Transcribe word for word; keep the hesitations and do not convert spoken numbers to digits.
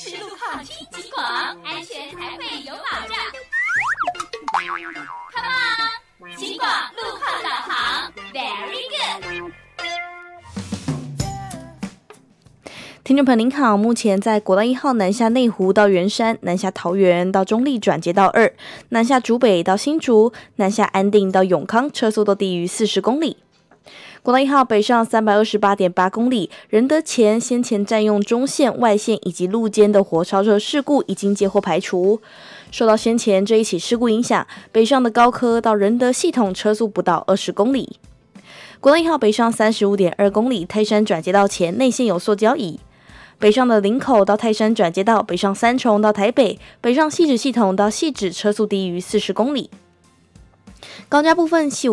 持路况轻极广，安全才会有保障。Come on， 极广路况导航 ，Very good。 听众朋友您好，目前在国道一号南下内湖到圆山，南下桃园到中立转接道二，南下竹北到新竹，南下安定到永康，车速都低于四十公里。国道一号北上 三百二十八点八公里，仁德前先前占用中线、外线以及路肩的火烧车事故已经接获排除。受到先前这一起事故影响，北上的高科到仁德系统车速不到二十公里。国道一号北上 三十五点二公里，泰山转接道前内线有塑胶椅。北上的林口到泰山转接道，北上三重到台北，北上汐止系统到汐止车速低于四十公里。高架部分，汐